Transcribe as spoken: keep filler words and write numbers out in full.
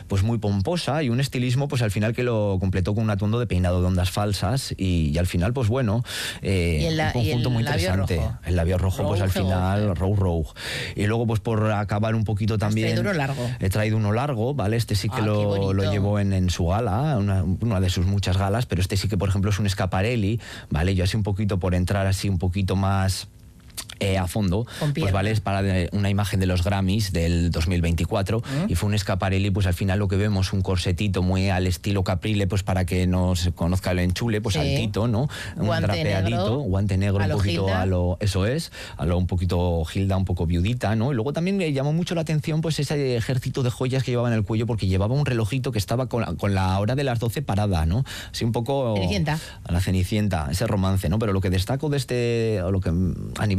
pues muy pomposa y un estilismo pues al final que lo completó con un atuendo de peinado de ondas falsas y, y al final pues bueno, eh, ¿Y el la- un y conjunto el muy labio interesante. rojo? El labio rojo pues al Rouge, final, rouge. Rouge Rouge. Y luego pues por acabar un poquito también... traído uno largo. He traído uno largo, ¿vale? Este sí que Ah, qué lo, bonito. lo llevó en, en su gala, una, una de sus muchas galas, pero este sí que por ejemplo es un Schiaparelli, ¿vale? Yo así un poquito por entrar así un poquito más... Eh, a fondo, Con pues pierna. vale, es para de- una imagen de los Grammys del dos mil veinticuatro ¿Mm? y fue un Schiaparelli, pues al final lo que vemos, un corsetito muy al estilo Caprile, pues para que nos conozca el enchule, pues Sí. altito, ¿no? Un Guante drapeadito, negro, guante negro a un lo poquito Gilda. a lo, eso es, a lo un poquito Gilda, un poco viudita, ¿no? Y luego también me llamó mucho la atención pues ese ejército de joyas que llevaba en el cuello porque llevaba un relojito que estaba con la, con la hora de las doce parada, ¿no? Así un poco... Cenicienta. A la Cenicienta, ese romance, ¿no? Pero lo que destaco de este, o lo que a nivel